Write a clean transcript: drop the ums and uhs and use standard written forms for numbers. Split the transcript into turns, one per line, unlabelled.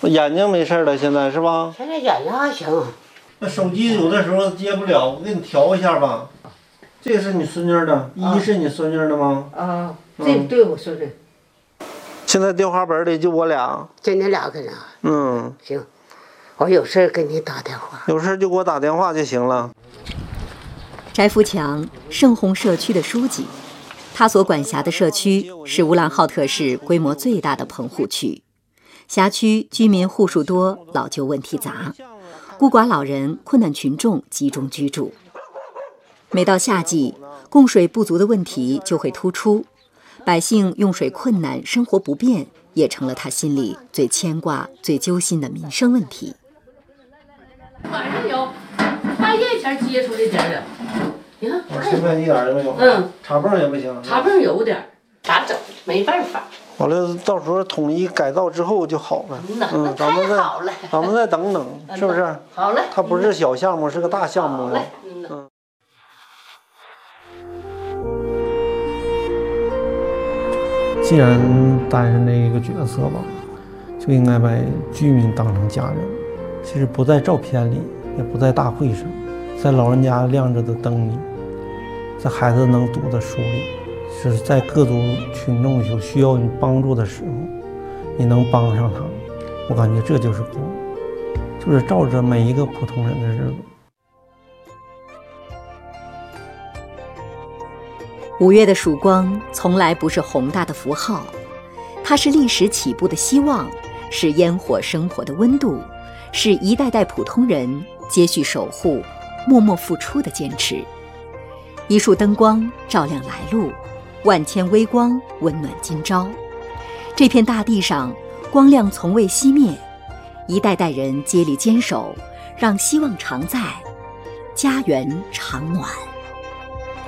眼睛没事了，现在是吧？
现在眼睛还行。
那手机有的时候接不了，我给你调一下吧。这个是你孙女的，一是你孙女的吗？
啊，这对我孙女。
现在电话本里就我俩，
就你俩搁那。行，我有事给你打电话。
有事就给我打电话就行了。
翟福强，盛虹社区的书记，他所管辖的社区是乌兰浩特市规模最大的棚户区，辖区居民户数多，老旧问题杂，孤寡老人、困难群众集中居住。每到夏季，供水不足的问题就会突出，百姓用水困难、生活不便，也成了他心里最牵挂、最揪心的民生问题。
晚上有，半夜前接出来点儿。你看，
现在一点都没有。插泵也不行。
插泵有点，咋整？没办法。
完了，到时候统一改造之后就好了。
咱
们再等等，是不是？
好嘞。
它不是小项目，是个大项目嘛。既然担任这个角色吧，就应该把居民当成家人。其实不在照片里，也不在大会上，在老人家亮着的灯里，在孩子能读的书里，是在各族群众有需要你帮助的时候，你能帮上他，我感觉这就是公，就是照着每一个普通人的日子。
5月的曙光从来不是宏大的符号，它是历史起步的希望，是烟火生活的温度，是一代代普通人接续守护、默默付出的坚持。一束灯光照亮来路，万千微光温暖今朝。这片大地上，光亮从未熄灭，一代代人接力坚守，让希望常在，家园常暖。